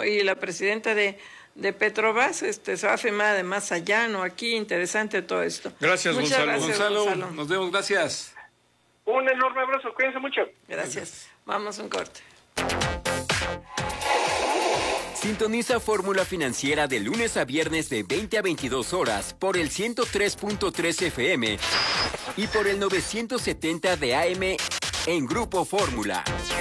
y la presidenta de Petrobras se va a firmar además allá, ¿no? Aquí, interesante todo esto. Gracias, Muchas Gonzalo. gracias, Gonzalo, nos vemos, gracias. Un enorme abrazo, cuídense mucho. Gracias. Vamos a un corte. Sintoniza Fórmula Financiera de lunes a viernes de 20 a 22 horas por el 103.3 FM y por el 970 de AM en Grupo Fórmula.